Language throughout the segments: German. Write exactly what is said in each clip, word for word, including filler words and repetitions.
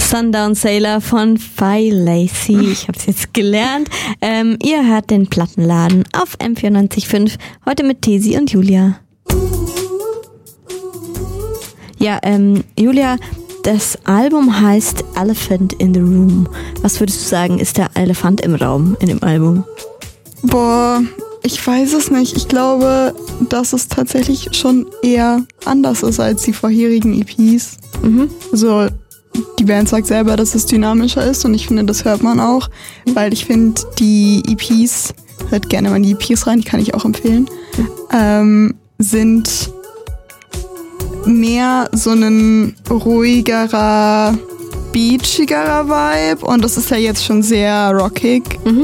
Sundown Sailor von Faye Lacy. Ich habe es jetzt gelernt. Ähm, ihr hört den Plattenladen auf M vierundneunzig Komma fünf. Heute mit Tesi und Julia. Ja, ähm, Julia, das Album heißt Elephant in the Room. Was würdest du sagen, ist der Elefant im Raum in dem Album? Boah, ich weiß es nicht. Ich glaube, dass es tatsächlich schon eher anders ist als die vorherigen E Ps. Mhm. So, die Band sagt selber, dass es dynamischer ist und ich finde, das hört man auch, weil ich finde, die E Ps, hört gerne mal in die E Ps rein, die kann ich auch empfehlen, mhm. ähm, sind mehr so ein ruhigerer, beachigerer Vibe und das ist ja jetzt schon sehr rockig. Mhm.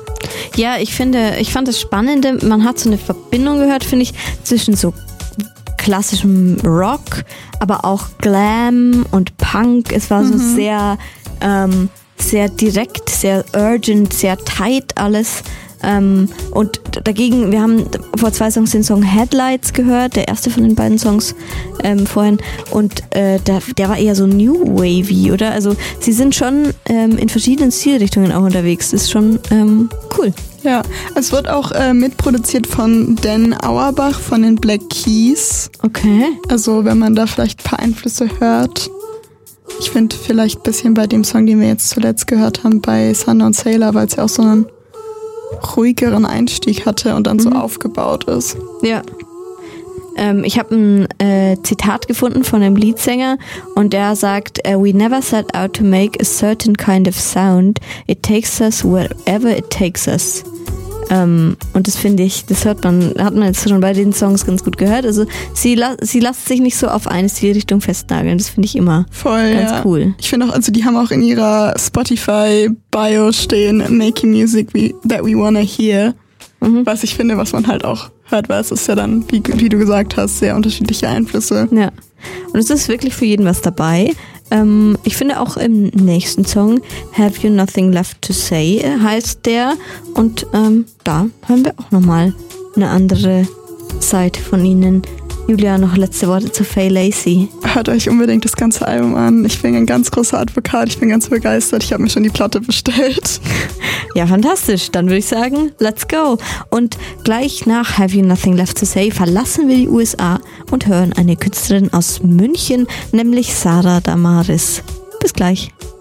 Ja, ich finde, ich fand das Spannende, man hat so eine Verbindung gehört, finde ich, zwischen so klassischem Rock, aber auch Glam und Punk. Es war mhm. so sehr, ähm, sehr direkt, sehr urgent, sehr tight alles. Ähm, und dagegen, wir haben vor zwei Songs den Song Headlights gehört, der erste von den beiden Songs ähm, vorhin. Und äh, der, der war eher so New Wavy, oder? Also sie sind schon ähm, in verschiedenen Stilrichtungen auch unterwegs. Das ist schon ähm, cool. Ja, es wird auch äh, mitproduziert von Dan Auerbach von den Black Keys. Okay. Also wenn man da vielleicht ein paar Einflüsse hört. Ich finde vielleicht ein bisschen bei dem Song, den wir jetzt zuletzt gehört haben, bei Sundown Sailor, weil es ja auch so einen ruhigeren Einstieg hatte und dann mhm. so aufgebaut ist. Ja. Ähm, ich habe ein äh, Zitat gefunden von einem Leadsänger und der sagt, we never set out to make a certain kind of sound. It takes us wherever it takes us. Ähm, und das finde ich, das hört man, hat man jetzt schon bei den Songs ganz gut gehört. Also sie, la- sie lässt sich nicht so auf eine Stilrichtung festnageln. Das finde ich immer voll ganz ja. cool. Ich finde auch, also die haben auch in ihrer Spotify-Bio stehen, making music we, that we wanna hear. Mhm. Was ich finde, was man halt auch hört, weil es ist ja dann, wie, wie du gesagt hast, sehr unterschiedliche Einflüsse. Ja. Und es ist wirklich für jeden was dabei. Ähm, ich finde auch im nächsten Song Have You Nothing Left to Say heißt der und ähm, da hören wir auch nochmal eine andere Seite von ihnen. Julia, noch letzte Worte zu Faye Lacy. Hört euch unbedingt das ganze Album an. Ich bin ein ganz großer Advokat, ich bin ganz begeistert. Ich habe mir schon die Platte bestellt. Ja, fantastisch. Dann würde ich sagen, let's go. Und gleich nach Have You Nothing Left to Say verlassen wir die U S A und hören eine Künstlerin aus München, nämlich Sarah Damaris. Bis gleich.